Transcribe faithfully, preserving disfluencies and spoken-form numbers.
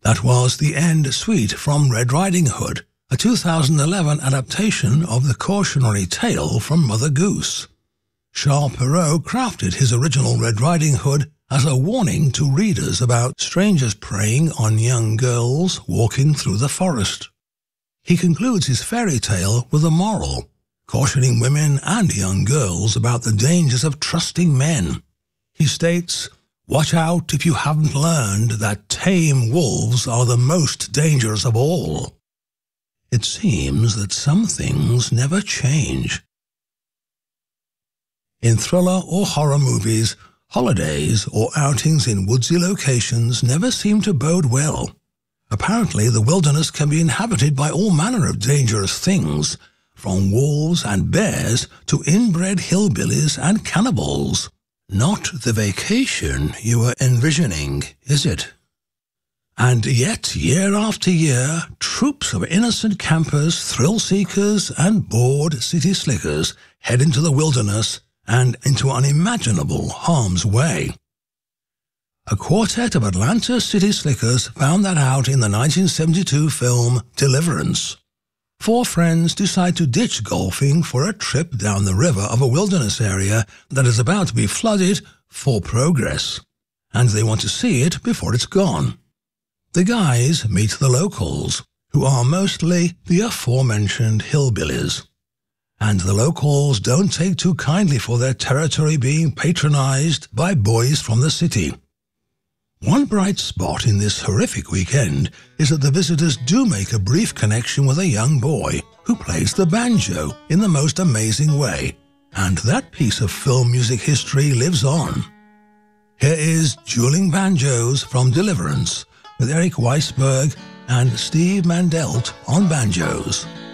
That was the end suite from Red Riding Hood, a two thousand eleven adaptation of the cautionary tale from Mother Goose. Charles Perrault crafted his original Red Riding Hood as a warning to readers about strangers preying on young girls walking through the forest. He concludes his fairy tale with a moral, cautioning women and young girls about the dangers of trusting men. He states, "Watch out if you haven't learned that tame wolves are the most dangerous of all." It seems that some things never change. In thriller or horror movies, holidays or outings in woodsy locations never seem to bode well. Apparently, the wilderness can be inhabited by all manner of dangerous things, from wolves and bears to inbred hillbillies and cannibals. Not the vacation you were envisioning, is it? And yet, year after year, troops of innocent campers, thrill-seekers, and bored city slickers head into the wilderness and into unimaginable harm's way. A quartet of Atlanta city slickers found that out in the nineteen seventy-two film Deliverance. Four friends decide to ditch golfing for a trip down the river of a wilderness area that is about to be flooded for progress, and they want to see it before it's gone. The guys meet the locals, who are mostly the aforementioned hillbillies. And the locals don't take too kindly for their territory being patronized by boys from the city. One bright spot in this horrific weekend is that the visitors do make a brief connection with a young boy who plays the banjo in the most amazing way, and that piece of film music history lives on. Here is Dueling Banjos from Deliverance, with Eric Weisberg and Steve Mandelt on banjos.